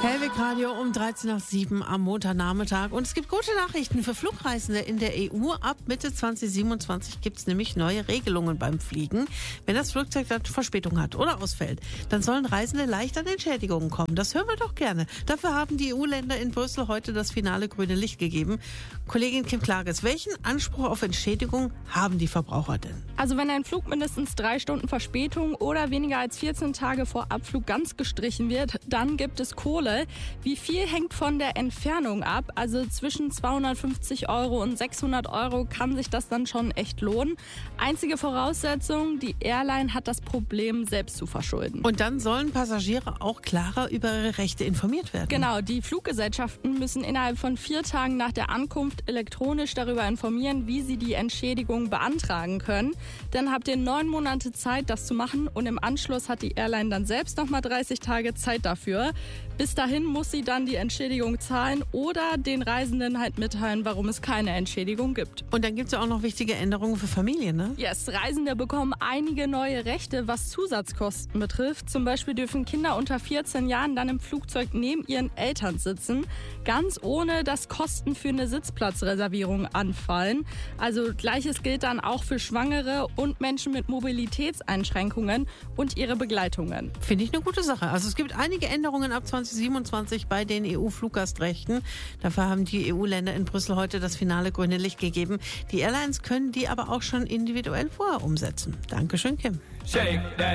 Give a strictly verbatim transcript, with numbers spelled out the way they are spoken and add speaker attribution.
Speaker 1: Hellwig Radio um dreizehn nach sieben am Montagnachmittag. Und es gibt gute Nachrichten für Flugreisende in der E U. Ab Mitte zwanzig siebenundzwanzig gibt es nämlich neue Regelungen beim Fliegen. Wenn das Flugzeug dann Verspätung hat oder ausfällt, dann sollen Reisende leicht an Entschädigungen kommen. Das hören wir doch gerne. Dafür haben die E U-Länder in Brüssel heute das finale grüne Licht gegeben. Kollegin Kim Klages, welchen Anspruch auf Entschädigung haben die Verbraucher denn?
Speaker 2: Also wenn ein Flug mindestens drei Stunden Verspätung oder weniger als vierzehn Tage vor Abflug ganz gestrichen wird, dann gibt es Kohle. Wie viel hängt von der Entfernung ab? Also zwischen zweihundertfünfzig Euro und sechshundert Euro kann sich das dann schon echt lohnen. Einzige Voraussetzung, die Airline hat das Problem selbst zu verschulden.
Speaker 1: Und dann sollen Passagiere auch klarer über ihre Rechte informiert werden.
Speaker 2: Genau, die Fluggesellschaften müssen innerhalb von vier Tagen nach der Ankunft elektronisch darüber informieren, wie sie die Entschädigung beantragen können. Dann habt ihr neun Monate Zeit, das zu machen, und im Anschluss hat die Airline dann selbst nochmal dreißig Tage Zeit dafür. Bis dahin muss sie dann die Entschädigung zahlen oder den Reisenden halt mitteilen, warum es keine Entschädigung gibt.
Speaker 1: Und dann gibt es ja auch noch wichtige Änderungen für Familien, ne?
Speaker 2: Yes, Reisende bekommen einige neue Rechte, was Zusatzkosten betrifft. Zum Beispiel dürfen Kinder unter vierzehn Jahren dann im Flugzeug neben ihren Eltern sitzen, ganz ohne dass Kosten für eine Sitzplatzreservierung anfallen. Also Gleiches gilt dann auch für Schwangere und Menschen mit Mobilitätseinschränkungen und ihre Begleitungen.
Speaker 1: Finde ich eine gute Sache. Also es gibt einige Änderungen ab zwanzig siebenundzwanzig bei den E U-Fluggastrechten. Dafür haben die E U-Länder in Brüssel heute das finale grüne Licht gegeben. Die Airlines können die aber auch schon individuell vorher umsetzen. Dankeschön, Kim.
Speaker 3: Shake that.